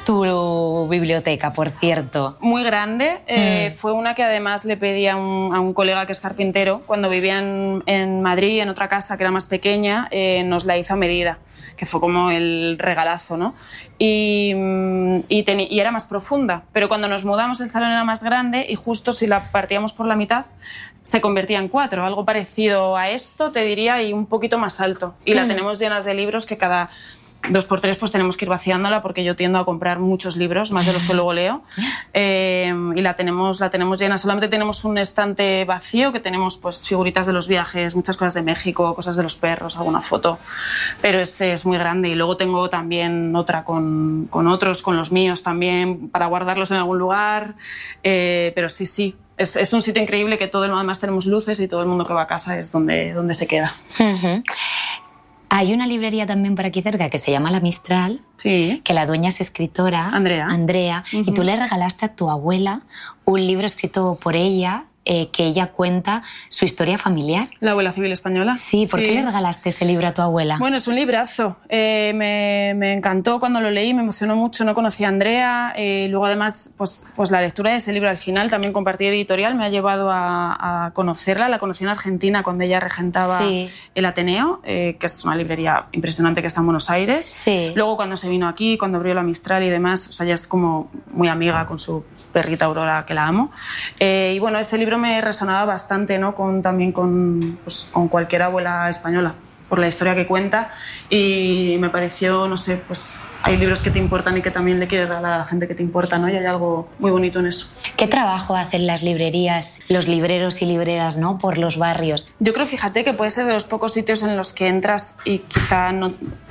es tu biblioteca, por cierto? Muy grande. Fue una que además le pedí a un colega que es carpintero. Cuando vivía en Madrid, en otra casa que era más pequeña, nos la hizo a medida, que fue como el regalazo, ¿no? Y era más profunda. Pero cuando nos mudamos el salón era más grande y justo si la partíamos por la mitad se convertía en 4, algo parecido a esto, te diría, y un poquito más alto. Y la tenemos llenas de libros que cada 2x3 pues tenemos que ir vaciándola porque yo tiendo a comprar muchos libros, más de los que luego leo. Y la tenemos llena. Solamente tenemos un estante vacío que tenemos pues figuritas de los viajes, muchas cosas de México, cosas de los perros, alguna foto. Pero es muy grande. Y luego tengo también otra con otros, con los míos también, para guardarlos en algún lugar. Pero sí. Es un sitio increíble que además tenemos luces y todo el mundo que va a casa es donde se queda. Hay una librería también por aquí cerca que se llama La Mistral, sí, que la dueña es escritora, Andrea, y tú le regalaste a tu abuela un libro escrito por ella, que ella cuenta su historia familiar. ¿La abuela civil española? Sí, ¿por qué le regalaste ese libro a tu abuela? Bueno, es un librazo. Me encantó cuando lo leí, me emocionó mucho, no conocía a Andrea. Luego además, pues la lectura de ese libro al final, también compartí editorial, me ha llevado a conocerla. La conocí en Argentina cuando ella regentaba el Ateneo, que es una librería impresionante que está en Buenos Aires. Sí. Luego cuando se vino aquí, cuando abrió La Mistral y demás, o sea, ella es como muy amiga con su perrita Aurora, que la amo. Y bueno, ese libro me resonaba bastante, ¿no? También con cualquier abuela española, por la historia que cuenta, y me pareció, no sé, pues hay libros que te importan y que también le quieres regalar a la gente que te importa, ¿no? Y hay algo muy bonito en eso. ¿Qué trabajo hacen las librerías, los libreros y libreras, ¿no? Por los barrios? Yo creo, fíjate, que puede ser de los pocos sitios en los que entras y quizá no